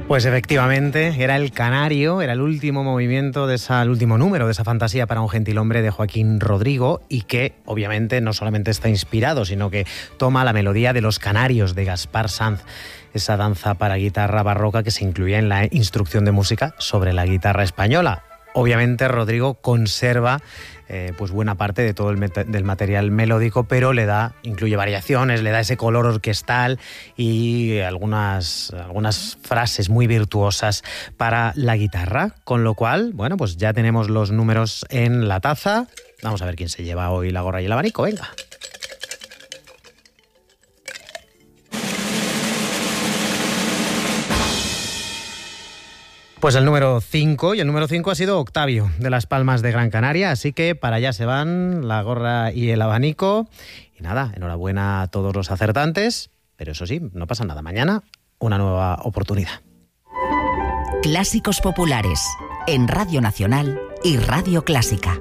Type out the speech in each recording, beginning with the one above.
Pues efectivamente, era El Canario, era el último movimiento el último número de esa fantasía para un gentilhombre de Joaquín Rodrigo, y que obviamente no solamente está inspirado, sino que toma la melodía de Los Canarios de Gaspar Sanz, esa danza para guitarra barroca que se incluía en la instrucción de música sobre la guitarra española. Obviamente Rodrigo conserva pues buena parte de todo del material melódico, pero incluye variaciones, le da ese color orquestal y algunas frases muy virtuosas para la guitarra. Con lo cual, bueno, pues ya tenemos los números en la taza. Vamos a ver quién se lleva hoy la gorra y el abanico. Venga. Pues el número 5, y el número 5 ha sido Octavio, de Las Palmas de Gran Canaria, así que para allá se van la gorra y el abanico. Y nada, enhorabuena a todos los acertantes, pero eso sí, no pasa nada. Mañana, una nueva oportunidad. Clásicos populares, en Radio Nacional y Radio Clásica.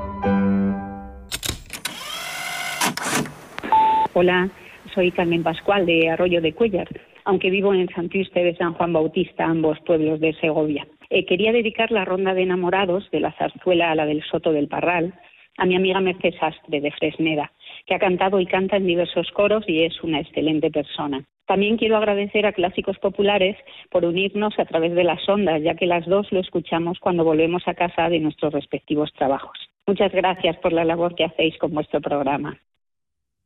Hola, soy Carmen Pascual, de Arroyo de Cuéllar, aunque vivo en Sant Juste de San Juan Bautista, ambos pueblos de Segovia. Quería dedicar la ronda de enamorados de la zarzuela a la del Soto del Parral a mi amiga Mercè Sastre, de Fresneda, que ha cantado y canta en diversos coros y es una excelente persona. También quiero agradecer a Clásicos Populares por unirnos a través de las ondas, ya que las dos lo escuchamos cuando volvemos a casa de nuestros respectivos trabajos. Muchas gracias por la labor que hacéis con vuestro programa.